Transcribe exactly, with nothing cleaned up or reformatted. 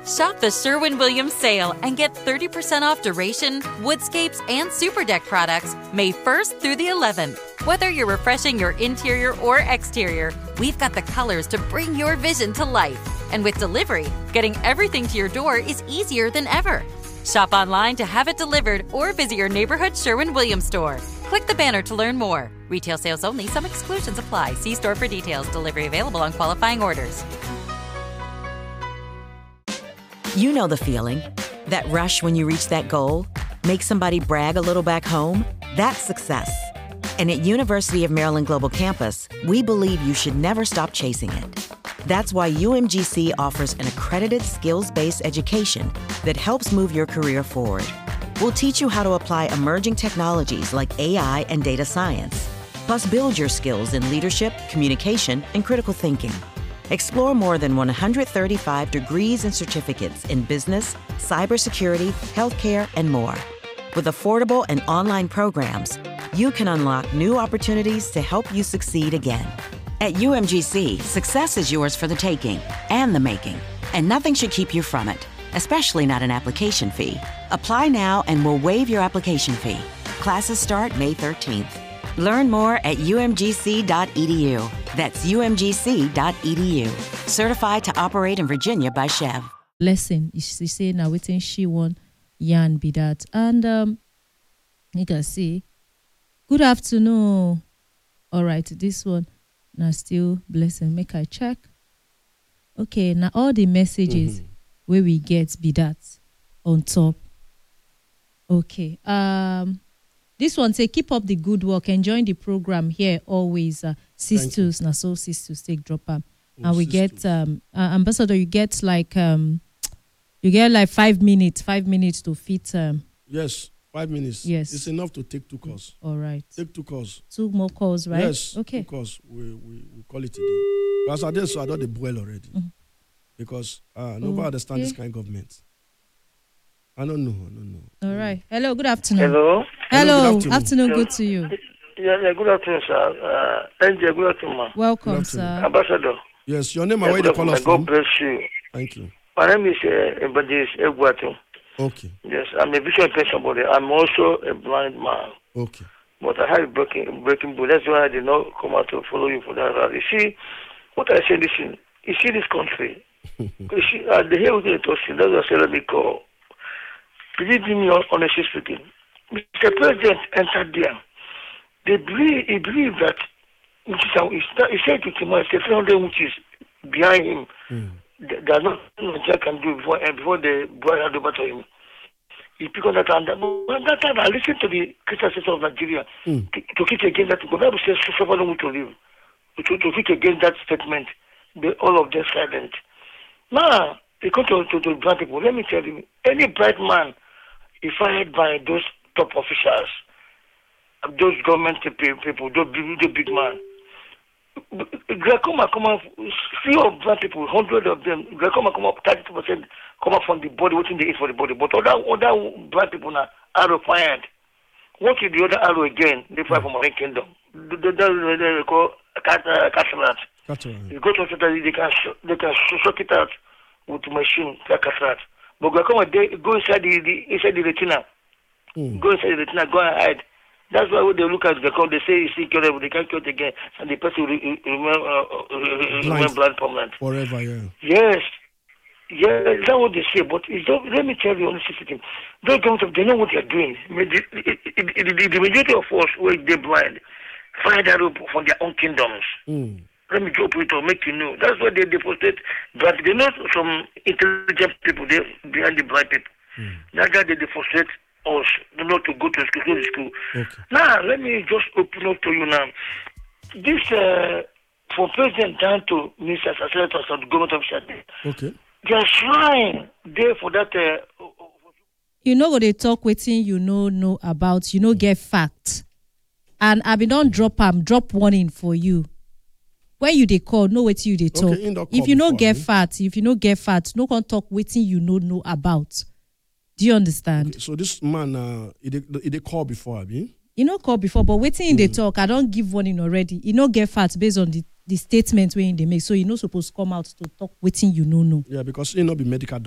Shop the Sherwin-Williams sale and get thirty percent off Duration, Woodscapes, and Super Deck products May first through the eleventh. Whether you're refreshing your interior or exterior, we've got the colors to bring your vision to life. And with delivery, getting everything to your door is easier than ever. Shop online to have it delivered or visit your neighborhood Sherwin-Williams store. Click the banner to learn more. Retail sales only. Some exclusions apply. See store for details. Delivery available on qualifying orders. You know the feeling. That rush when you reach that goal. Make somebody brag a little back home. That's success. And at University of Maryland Global Campus, we believe you should never stop chasing it. That's why U M G C offers an accredited skills-based education that helps move your career forward. We'll teach you how to apply emerging technologies like A I and data science, plus build your skills in leadership, communication, and critical thinking. Explore more than one hundred thirty-five degrees and certificates in business, cybersecurity, healthcare, and more. With affordable and online programs, you can unlock new opportunities to help you succeed again. At U M G C, success is yours for the taking and the making, and nothing should keep you from it, especially not an application fee. Apply now and we'll waive your application fee. Classes start May thirteenth. Learn more at u m g c dot e d u. That's u m g c dot e d u. Certified to operate in Virginia by Chev. Lesson, she say now waiting she won yan be that. And um you can see. Good afternoon. All right, this one now still blessing. Make I check. Okay, now all the messages mm-hmm. where we get be that on top. Okay. Um this one say keep up the good work. Enjoying the program here always. Uh, sisters, now so sisters take drop up. Oh, and we sisters. get um uh, ambassador, you get like um you get like five minutes, five minutes to fit um yes. Five minutes. Yes. It's enough to take two calls. All right. Take two calls. Two more calls, right? Yes. Okay. Two calls. We, we, we call it today. Because I did so I don't the boil already. Mm-hmm. Because uh, nobody okay. understands this kind of government. I don't know. I don't know. All right. Hello. Good afternoon. Hello. Hello. Hello good afternoon. afternoon. Good to you. Yeah, yeah, good afternoon, sir. Uh, N J, good afternoon, ma. Welcome, good afternoon. sir. Ambassador. Yes, your name and yeah, where you call us from? God bless you. Thank you. My name is uh, Evangelist Egwatu. Okay. Yes, I'm a vision patient, but I'm also a blind man. Okay. But I have a breaking breaking bone. That's why I did not come out to follow you for that. You see, what I say, listen, you see this country. you see, uh, the hell with the toasting, that's what I say, let me call. Believe me, honestly speaking, Mister President entered there. They believe, he believed that, which is, he said to him, it's three hundred which is behind him. Mm. There's nothing Nigeria can do before, uh, before the boy hand over to him. He picked on that and that, but that time I listened to the Christian Center of Nigeria mm. to, to kick against that. The Bible says, suffer no to live. To, to kick against that statement, they, all of them silent. Now, he come to, to, to black people. Let me tell you, any bright man is fired by those top officials, those government people, those big, those big man. Glaucoma come up, few of black people, hundred of them. Glaucoma come up, thirty percent come up from the body, waiting they eat for the body. But other other black people now arrow fired. What is the other arrow again? They fire from our kingdom. They call cataract. You go to hospital, they can they can shock it out with machine cataract. But glaucoma they go inside the, the inside the retina. Mm. Go inside the retina, go and hide. That's why when they look at the glaucoma, they say it's incurable, they can't cure it again, and the person will remain uh, blind. blind permanent. Forever, yeah. Yes. Yeah, that's what they say, but it's not, let me tell you honestly speaking, those governments, they know what they're doing. The, the, the, the majority of us, where they're blind, find that rope from their own kingdoms. Mm. Let me drop it or make you know. That's why they demonstrate, but they know some intelligent people they behind the blind people. Mm. That's why they demonstrate us not to go to school, go to school. Okay. Now, let me just open up to you now. This, uh, from president down to ministers, senators, and government officials, okay. They are trying there for that. Uh, you know what they talk waiting, you know, know about, you know, get facts. And I been don't drop them, drop warning for you. When you they call, know what you they talk. Okay, if you know get fat, if you know get fat, no can talk waiting you know know about. Do you understand? Okay, so this man, uh, he they call before, I mean? You know call before, but waiting mm. they talk, I don't give warning already. You know get fat based on the the statement when they make, so you not supposed to come out to talk waiting you know no. Yeah, because you know be medical